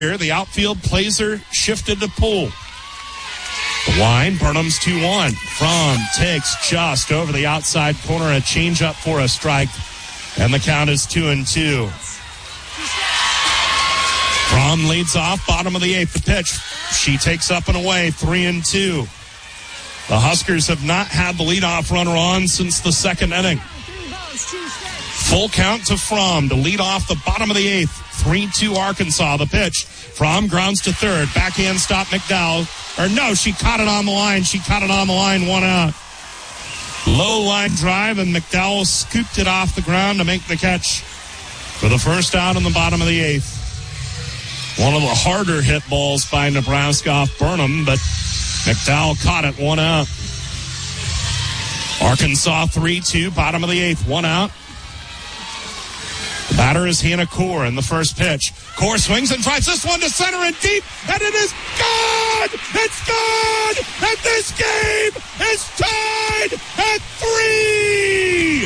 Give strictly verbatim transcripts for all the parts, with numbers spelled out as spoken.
Here, the outfield plays her, shifted to Poole. The line, Burnham's two one. Fromm takes just over the outside corner, a changeup for a strike, and the count is two and two. Fromm leads off, bottom of the eighth. The pitch, she takes up and away, three and two. The Huskers have not had the leadoff runner on since the second inning. Full count to Fromm to lead off the bottom of the eighth. three two Arkansas. The pitch. Fromm grounds to third. Backhand stop McDowell. Or no, she caught it on the line. She caught it on the line. One out. Low line drive, and McDowell scooped it off the ground to make the catch for the first out in the bottom of the eighth. One of the harder hit balls by Nebraska off Burnham, but McDowell caught it. One out. Arkansas three two, bottom of the eighth. One out. The batter is Hannah Core in the first pitch. Core swings and drives this one to center and deep, and it is gone! It's gone! And this game is tied at three!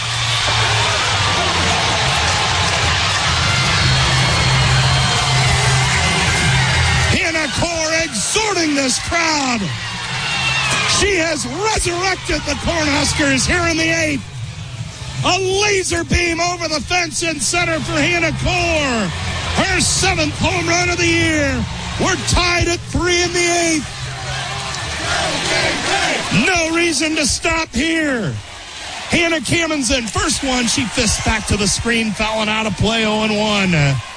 Hannah Core exhorting this crowd. She has resurrected the Cornhuskers here in the eighth. A laser beam over the fence in center for Hannah Core. Her seventh home run of the year. We're tied at three in the eighth. No reason to stop here. Hannah Camenzind, first one, she fists back to the screen, fouling out of play, oh and one.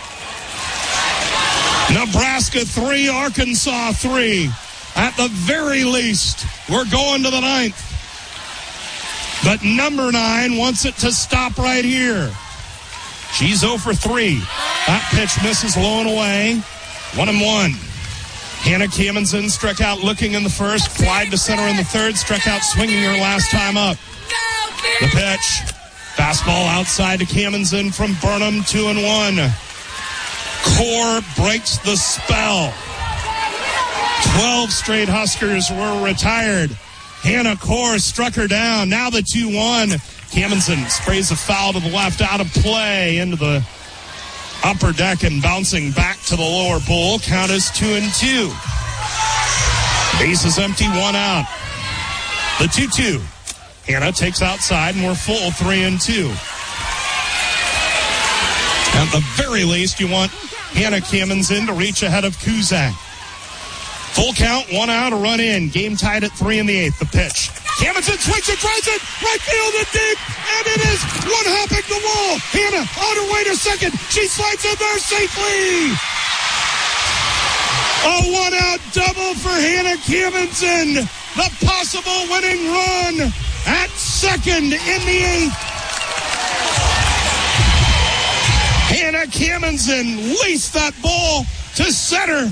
Nebraska three, Arkansas three. At the very least, we're going to the ninth. But number nine wants it to stop right here. She's oh for three. That pitch misses low and away. One and one. Hannah Camenzind struck out looking in the first, flied to center in the third, struck out swinging her last time up. The pitch. Fastball outside to Camenzind from Burnham, two and one. Core breaks the spell. Twelve straight Huskers were retired. Hannah Core struck her down. Now the two one. Camenzind sprays a foul to the left, out of play, into the upper deck and bouncing back to the lower bowl. Count is two and two. Base is empty, one out. The two two. Hannah takes outside, and we're full three and two. At the very least, you want Hannah Camenzind to reach ahead of Kuzak. Full count, one out, a run in. Game tied at three in the eighth. The pitch. Camenzind swings it, drives it, right field and deep, and it is one hopping the wall. Hannah on her way to second. She slides in there safely. A one-out double for Hannah Camenzind. The possible winning run at second in the eighth. Hannah Camenzind laced that ball to center.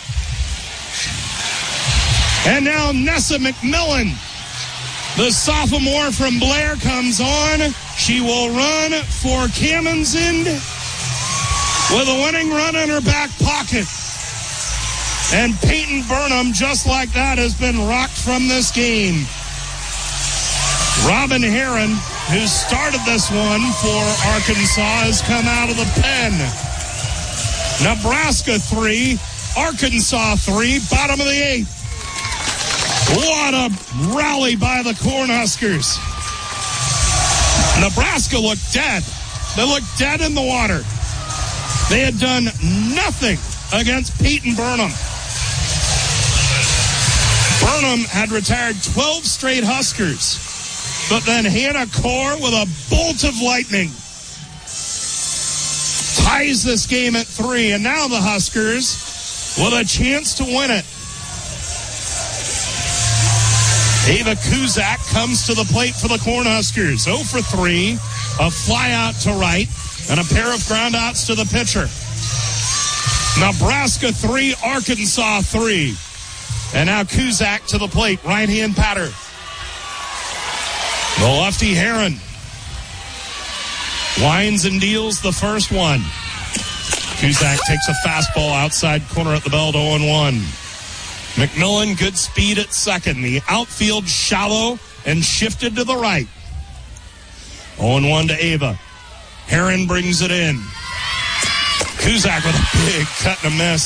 And now Nessa McMillan, the sophomore from Blair, comes on. She will run for Camenzind with a winning run in her back pocket. And Peyton Burnham, just like that, has been rocked from this game. Robin Heron, who started this one for Arkansas, has come out of the pen. Nebraska three, Arkansas three, bottom of the eighth. What a rally by the Cornhuskers. Nebraska looked dead. They looked dead in the water. They had done nothing against Peyton Burnham. Burnham had retired twelve straight Huskers. But then Hannah Core, with a bolt of lightning, ties this game at three. And now the Huskers with a chance to win it. Ava Kuzak comes to the plate for the Cornhuskers. oh for three, a fly out to right, and a pair of groundouts to the pitcher. Nebraska three, Arkansas three. And now Kuzak to the plate, right-hand batter. The lefty Heron winds and deals the first one. Kuzak takes a fastball outside corner at the belt, oh and one. McMillan, good speed at second. The outfield shallow and shifted to the right. oh and one to Ava. Heron brings it in. Kuzak with a big cut and a miss.